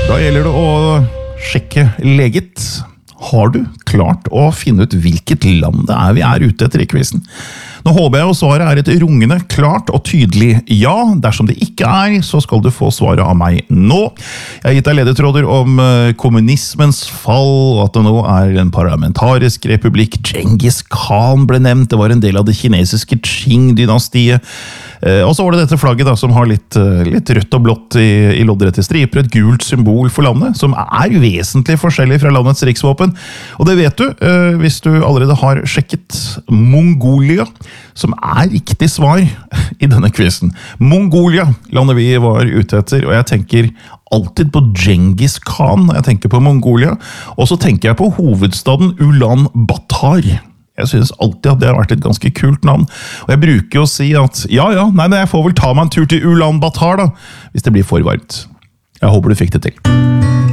Da gjelder det å sjekke leget. Har du klart å finne ut hvilket land det vi ute etter I quizen? Nå håper jeg svaret et rungende, klart og tydelig ja. Dersom det ikke så skal du få svaret av meg nå. Jeg har gitt deg ledetråder om kommunismens fall, at det nå en parlamentarisk republikk. Genghis Khan ble nevnt, det var en del av det kinesiske Qing-dynastiet. Og så var det dette flagget da, som har litt rødt og blått I loddrette striper, et gult symbol for landet, som vesentlig forskjellig fra landets riksvåpen. Og det vet du, hvis du allerede har sjekket Mongolia, som riktig svar I denne quizen. Mongolia, landet vi var ute etter, og jeg tenker alltid på Genghis Khan når jeg tenker på Mongolia, og så tenker jeg på hovedstaden Ulaanbaatar. Jeg synes alltid at det har vært et ganske kult navn, og jeg bruker å si at men jeg får vel ta meg en tur til Ulaanbaatar da, hvis det blir for varmt. Jeg håper du fikk det til.